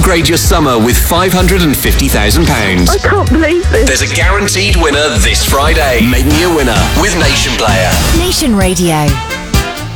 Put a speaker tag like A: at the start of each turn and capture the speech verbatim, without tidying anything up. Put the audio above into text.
A: upgrade your summer with five hundred fifty thousand pounds.
B: I can't believe this.
A: There's a guaranteed winner this Friday. Make me a winner with Nation Player.
C: Nation Radio.